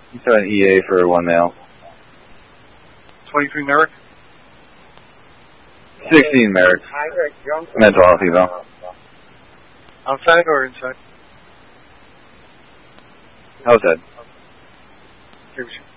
You said an EA for one male. 23 Merrick? 16 Merrick. Mental health eval. Outside or inside? Outside. Okay,